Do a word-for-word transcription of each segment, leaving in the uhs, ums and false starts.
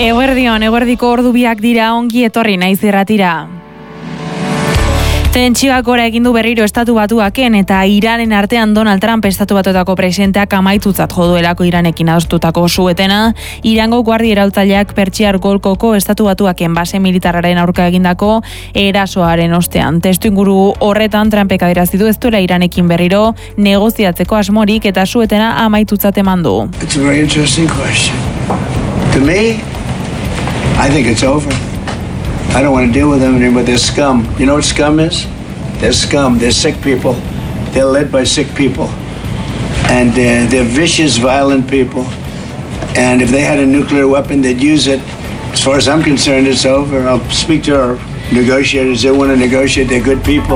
Eguerdion, eguerdiko ordu biak dira, ongi etorri naiz irratira. Tentsioak gora egin du berriro estatu batuaken eta Iranen artean Donald Trump estatu batuetako presidenteak amaitutzat jo duelako Iranekin adostutako suetena. Irango guardia iraultzaileak Pertsiar Golkoko estatu batuaken base militarraren aurka egindako erasoaren ostean. Testuinguru horretan Trumpek adierazi du ez duela Iranekin berriro negoziatzeko asmorik eta suetena amaitutzat eman du. It's a very interesting question. To me, I think it's over. I don't want to deal with them anymore. They're scum. You know what scum is? They're scum. They're sick people. They're led by sick people. And uh, they're vicious, violent people. And if they had a nuclear weapon, they'd use it. As far as I'm concerned, it's over. I'll speak to our negotiators. They want to negotiate. They're good people.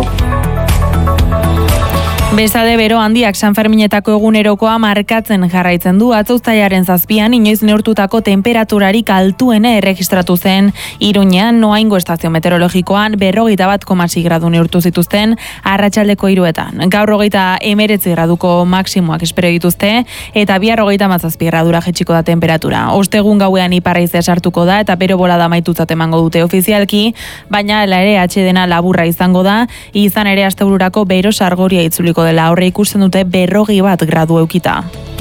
Besade bero handiak San Ferminetako egunerokoa markatzen jarraitzen du. Atzo uztailaren zazpian inoiz neurtutako temperaturarik altuena erregistratu zen Iruñean. Noaingo estazio meteorologikoan berrogeita bat koma sei gradu neurtu zituzten arratsaldeko hiruetan. Gaur hogeita hemeretzi graduko maksimoak espero dituzte eta bihar hogeita hamazazpi gradura jaitsiko da temperatura. Ostegun gauean iparraizea sartuko da eta bero bolada amaitutzat emango dute ofizialki, baina hala ere atsedena laburra izango da. Izan ere astebururako bero sargoria itzuliko dela aurre ikusten dute berrogi bat gradu eukita.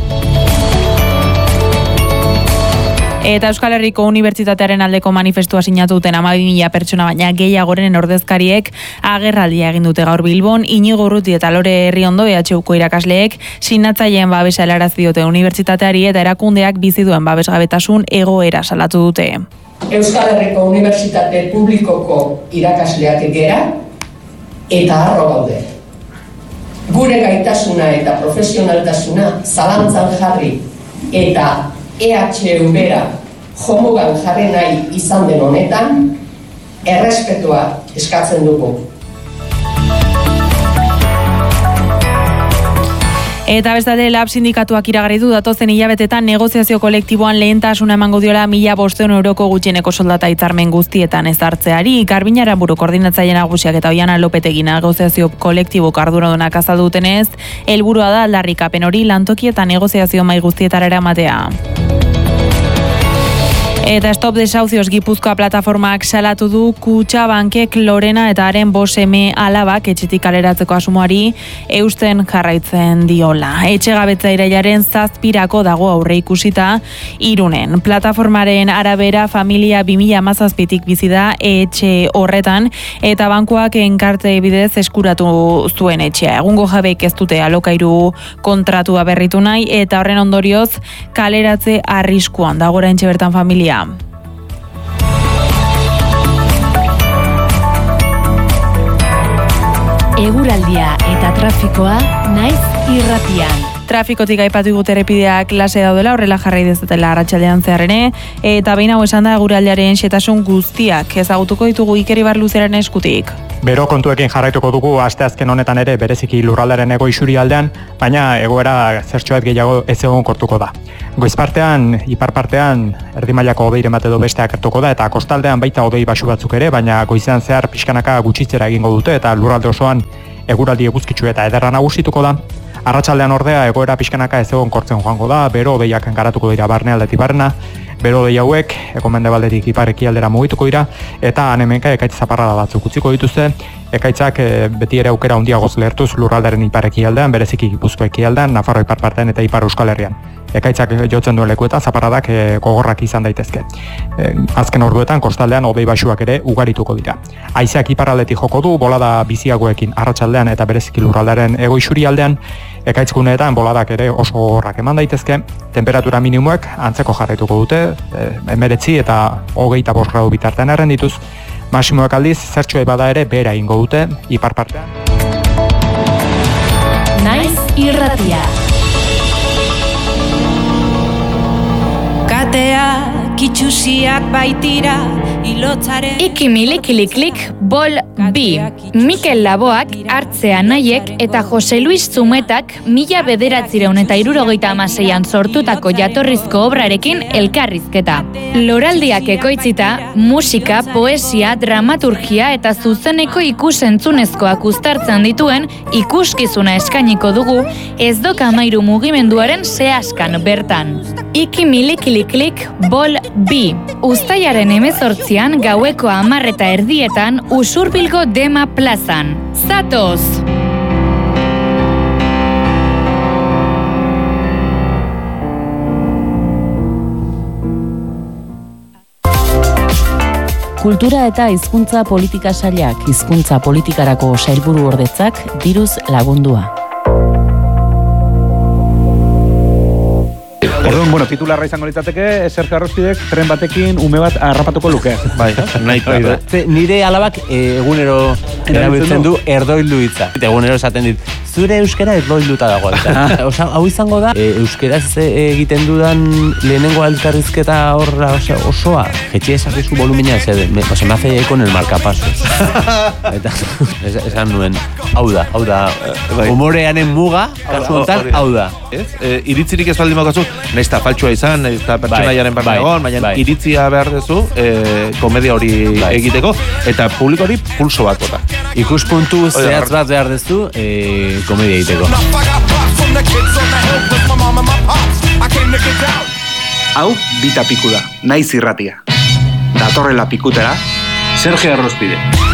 Eta Euskal Herriko Unibertsitatearen aldeko manifestua sinatu duten hamabi mila pertsona baina gehiagoren ordezkariek agerraldia egin dute gaur Bilbon. Inigo Urruti eta Lore Herriondo E H Uko irakasleek sinatzaileen babesa helarazi diote unibertsitateari eta erakundeak bizi duen babesgabetasun egoera salatu dute. Euskal Herriko Unibertsitate Publikoko irakasleak gera eta harro gaude. Gure gaitasuna eta profesionaltasuna zalantzan jarri eta E H U bera jomugan jarri nahi izan den honetan, errespetua eskatzen dugu. Eta bestalde Lab sindikatuak iragarri du datozen hilabetetan negoziazio kolektiboan lehentasuna emango diola mila bostehun euroko gutxieneko soldata hitzarmen guztietan ezartzeari. Garbin Aranburu koordinatzaile nagusiak eta Oiana Lopetegi negoziazio kolektiboko arduradunak azaldu dutenez, helburua da aldarrikapen hori lantoki eta negoziazio mahai guztietara eramatea. Eta Stop Desahucios Gipuzkoa plataformak salatu du Kutxabankek Lorena eta haren bost seme alabak etxetik kaleratzeko asmoari eusten jarraitzen diola. Etxegabetza irailaren zazpirako dago aurre ikusita Irunen. Plataformaren arabera familia bi mila hamazazpitik bizi da etxe horretan eta bankuak enkarte bidez eskuratu zuen etxea. Egungo jabeek ez dute alokairu kontratua berritu nahi eta horren ondorioz kaleratze arriskuan dago oraintxe bertan familia. Eguraldia eta trafikoa naiz irratian. Trafikotik aipatu dut errepideak lase daudela, horrela jarrai dezatela arratsaldean zehar ere, eta behin hau esan da eguraldiaren xetasun guztiak ezagutuko ditugu Iker Ibarluzeren eskutik. Bero kontuekin jarraituko dugu asteazken honetan ere bereziki lurraldearen hego isurialdean, baina egoera zertxoet gehiago ez egon kortuko da. Goiz partean, ipar partean, erdi mailako hodeiren bat edo beste agertuko da, eta kostaldean baita hodei basu batzuk ere, baina goizean zehar pixkanaka gutxitzera egingo dute, eta lurralde osoan eguraldi eguzkitsu eta ederra nagusituko da. Arratsaldean ordea egoera pixkanaka ez egon kortzen joango da, bero hodeiak garatuko dira barnealdetik barrena, bero hodei hauek egomendebaldetik ipar ekialdera mugituko dira, eta han-hemenka ekaitz zaparrada batzuk utziko dituzte, ekaitzak beti ere aukera handiagoz lehertuz lurraldaren ipar ekialdean, bereziki Gipuzko ekialdean, Nafarro ipar partean eta ipar Euskal Herrian. Ekaitzak jotzen duen leku eta zaparradak gogorrak izan daitezke. Azken orduetan kostaldean hodei basuak ere ugarituko dira. Haizeak iparraldetik joko du, bolada biziagoekin arratsaldean eta bereziki lurraldearen hego isurialdean, ekaitzguneetan boladak ere oso gogorrak eman daitezke, temperatura minimoak antzeko jarraituko dute, hemeretzi eta hogeita bost gradu bitartean errendituz, maximoak aldiz zertxoe bada ere behera ingo dute ipar partean. Naiz irratia. Katea, kitxusiak baitira, ilotzaren... Ikimilik iliklik bol Bi. Mikel Laboak, Artze Anaiek eta Jose Luis Zumetak mila bederatzireun eta hirurogeita hamaseian sortutako jatorrizko obrarekin elkarrizketa. Loraldiak ekoitzita, musika, poesia, dramaturgia eta zuzeneko ikusentzunezkoak uztartzen dituen ikuskizuna eskainiko dugu Ez Doka Amairu mugimenduaren seaskan bertan. Iki milikiliklik bol bi. Uztailaren hemezortzian gaueko hamar eta erdietan Usurbilgo Dema plazan. Zatoz! Kultura eta hizkuntza politika sailak, hizkuntza politikarako sailburu ordetzak diruz lagundua. Orduan, bueno, titularra izango litzateke, Sergio Arrospidek tren batekin ume bat harrapatuko luke. Bai, nahiko da. Nire alabak e, egunero erabiltzen du erdoildu hitza. Eta egunero esaten dit, zure euskera erdoilduta dago. Osa, hau izango da, e, euskeraz egiten dudan lehenengo elkarrizketa horra osoa. Jetxe esakizu volumina, se me hace con el marcapasos. Eta esan nuen, hau da, hau da, humoreanen muga, kasu honetan, hau da. Iritzirik ez baldin bakazu, nahiz eta faltsua izan, nahiz eta pertsonaiaren barna egon, baina iritzia behar duzu komedia hori egiteko, eta publiko hori pulso bat bota. Ikuspuntu zehatz bat behar duzu komedia egiteko. Hau, bita piku da, naiz irratia. Datorrela pikutera, Sergio Arrospide.